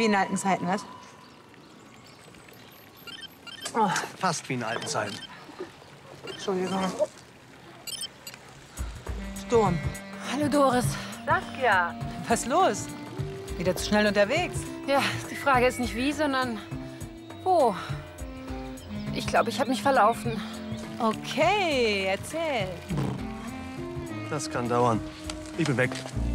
wie in alten Zeiten, was? Oh, Fast wie in alten Zeiten. Entschuldigung. Sturm. Hallo, Doris. Saskia. Was los? Wieder zu schnell unterwegs? Ja, die Frage ist nicht wie, sondern wo. Ich glaube, ich habe mich verlaufen. Okay, erzähl. Das kann dauern. Ich bin weg.